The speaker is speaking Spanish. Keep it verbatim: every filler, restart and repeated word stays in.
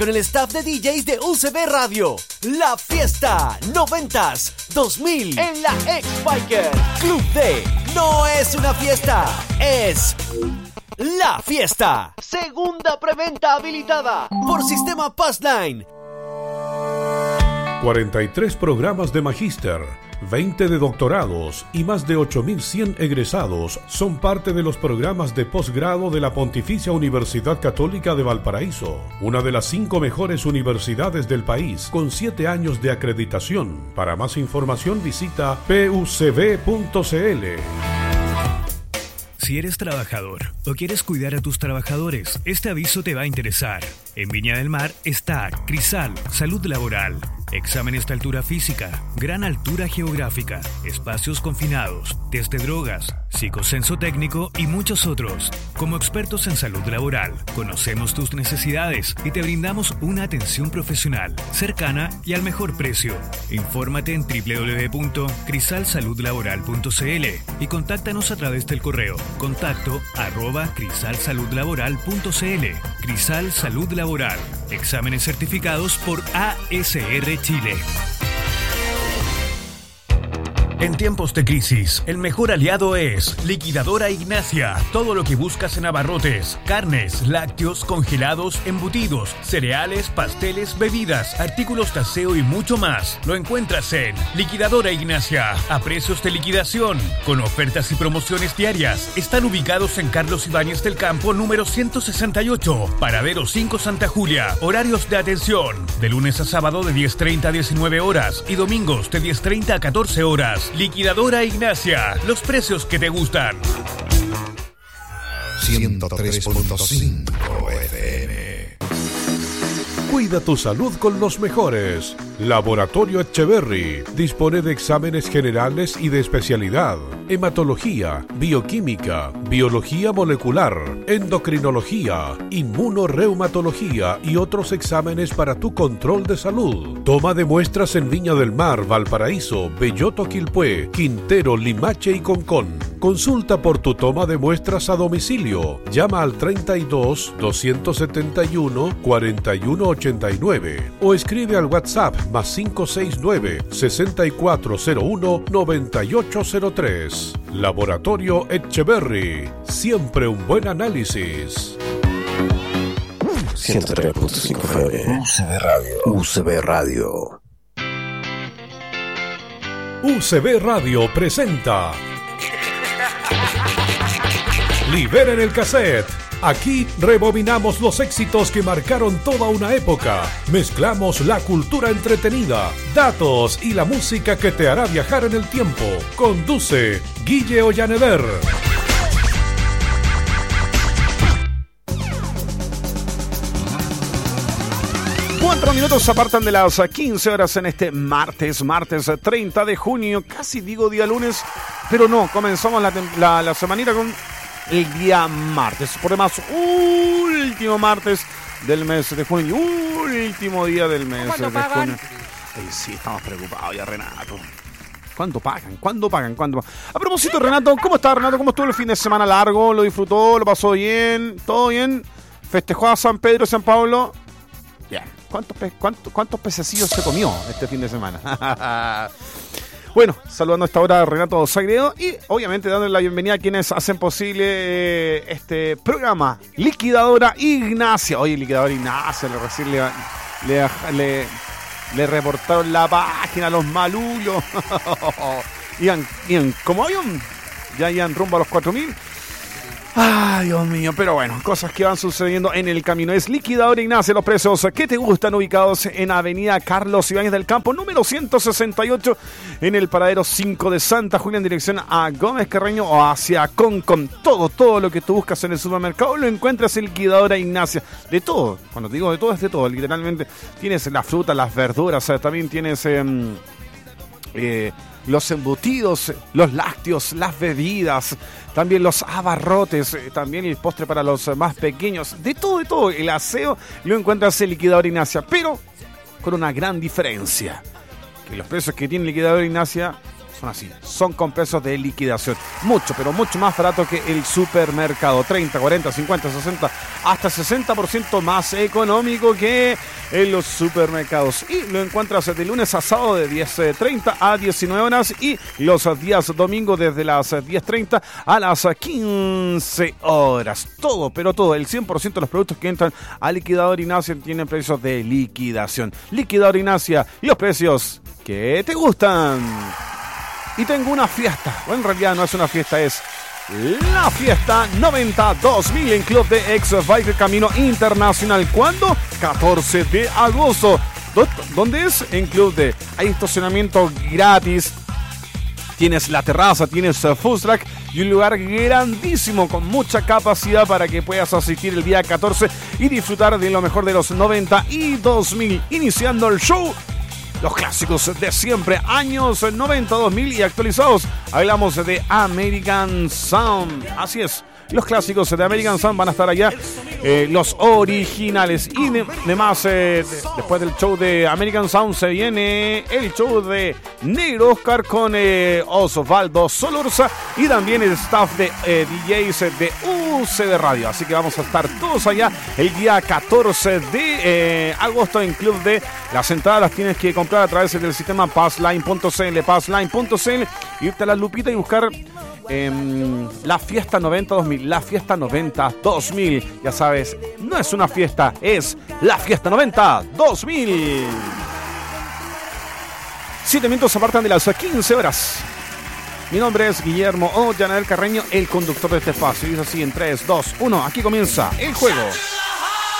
con el staff de D Js de U C B Radio. La fiesta noventas dos mil en la X-Biker. Club D no es una fiesta, es la fiesta. Segunda preventa habilitada por Sistema Passline. cuarenta y tres programas de magíster, veinte de doctorados y más de ocho mil cien egresados son parte de los programas de posgrado de la Pontificia Universidad Católica de Valparaíso, una de las cinco mejores universidades del país, con siete años de acreditación. Para más información visita p u c b punto c l. Si eres trabajador o quieres cuidar a tus trabajadores, este aviso te va a interesar. En Viña del Mar está Crisal, Salud Laboral. Exámenes de altura física, gran altura geográfica, espacios confinados, test de drogas, psicocenso técnico y muchos otros. Como expertos en salud laboral, conocemos tus necesidades y te brindamos una atención profesional, cercana y al mejor precio. Infórmate en doble u doble u doble u punto crisal salud laboral punto c l y contáctanos a través del correo contacto arroba crisal salud laboral punto c l. Crisal Salud Laboral. Exámenes certificados por A S R Chile. En tiempos de crisis, el mejor aliado es Liquidadora Ignacia. Todo lo que buscas en abarrotes, carnes, lácteos, congelados, embutidos, cereales, pasteles, bebidas, artículos de aseo y mucho más. Lo encuentras en Liquidadora Ignacia, a precios de liquidación, con ofertas y promociones diarias. Están ubicados en Carlos Ibáñez del Campo, número ciento sesenta y ocho, Paradero cinco Santa Julia. Horarios de atención, de lunes a sábado de diez treinta a diecinueve horas y domingos de diez treinta a catorce horas. Liquidadora Ignacia, los precios que te gustan. ciento tres punto cinco F M. Cuida tu salud con los mejores. Laboratorio Etcheverry dispone de exámenes generales y de especialidad: hematología, bioquímica, biología molecular, endocrinología, inmunorreumatología y otros exámenes para tu control de salud. Toma de muestras en Viña del Mar, Valparaíso, Belloto, Quilpué, Quintero, Limache y Concón. Consulta por tu toma de muestras a domicilio. Llama al treinta y dos, doscientos setenta y uno, cuarenta y uno ochenta y nueve o escribe al WhatsApp más cinco seis nueve, sesenta y cuatro cero uno, noventa y ocho cero tres. Laboratorio Etcheverry. Siempre un buen análisis. ciento tres punto cinco F M. U C B Radio. U C B Radio. U C B Radio presenta Liberen el cassette. Aquí rebobinamos los éxitos que marcaron toda una época. Mezclamos la cultura entretenida, datos y la música que te hará viajar en el tiempo. Conduce Guille Ollaneder. Cuatro minutos apartan de las quince horas en este martes, martes treinta de junio. Casi digo día lunes, pero no, comenzamos la, la, la semanita con el día martes. Por demás, último martes del mes de junio. Último día del mes de junio. Ay, sí, estamos preocupados ya, Renato. ¿Cuándo pagan? ¿Cuándo pagan? ¿Cuándo? A propósito, Renato, ¿cómo está, Renato? ¿Cómo estuvo el fin de semana largo? ¿Lo disfrutó? ¿Lo pasó bien? ¿Todo bien? ¿Festejó a San Pedro y San Pablo? Bien. ¿Cuántos, pe- cuántos, ¿Cuántos pececillos se comió este fin de semana? Bueno, saludando a esta hora a Renato Sagredo y obviamente dándole la bienvenida a quienes hacen posible eh, este programa. Liquidadora Ignacia. Oye, Liquidadora Ignacia, le recién le, le, le, le reportaron la página a los malulos. iban, iban como avión, ya iban rumbo a los cuatro mil. Ay, Dios mío, pero bueno, cosas que van sucediendo en el camino. Es Liquidadora Ignacia, los precios que te gustan, ubicados en Avenida Carlos Ibáñez del Campo, número ciento sesenta y ocho, en el Paradero cinco de Santa Julia, en dirección a Gómez Carreño o hacia Concon. Todo, todo lo que tú buscas en el supermercado lo encuentras en Liquidadora Ignacia. De todo, cuando te digo de todo, es de todo, literalmente. Tienes la fruta, las verduras, o sea, también tienes... Eh, eh, los embutidos, los lácteos, las bebidas, también los abarrotes, también el postre para los más pequeños, de todo, de todo. El aseo lo encuentras en Liquidadora Ignacia, pero con una gran diferencia, que los precios que tiene Liquidadora Ignacia son así, son con precios de liquidación. Mucho, pero mucho más barato que el supermercado. treinta, cuarenta, cincuenta, sesenta, hasta sesenta por ciento más económico que en los supermercados. Y lo encuentras de lunes a sábado de diez treinta a diecinueve horas y los días domingos desde las diez treinta a las quince horas. Todo, pero todo, el cien por ciento de los productos que entran a Liquidador Ignacia tienen precios de liquidación. Liquidador Ignacia, los precios que te gustan. Y tengo una fiesta, o en realidad no es una fiesta, es la fiesta noventa dos mil en Club de X-Bike Camino Internacional. ¿Cuándo? catorce de agosto. ¿Dónde es? En Club D. Hay estacionamiento gratis. Tienes la terraza, tienes food truck y un lugar grandísimo con mucha capacidad para que puedas asistir el día catorce y disfrutar de lo mejor de los noventa y dos mil. Iniciando el show, los clásicos de siempre, años noventa, dos mil y actualizados. Hablamos de American Sound. Así es, los clásicos de American Sound van a estar allá, eh, los originales. Y de, además, eh, de, después del show de American Sound se viene el show de Negro Oscar con eh, Osvaldo Solorza y también el staff de eh, D Js de U C B Radio. Así que vamos a estar todos allá el día catorce de eh, agosto en Club D. Las entradas las tienes que comprar a través del sistema passline punto c l, passline punto c l, irte a la lupita y buscar eh, la fiesta noventa dos mil, la fiesta noventa dos mil. Ya sabes, no es una fiesta, es la fiesta noventa dos mil. Siete minutos apartan de las quince horas. Mi nombre es Guillermo Ollanaer Carreño, el conductor de este espacio. Y es así en tres, dos, uno. Aquí comienza el juego.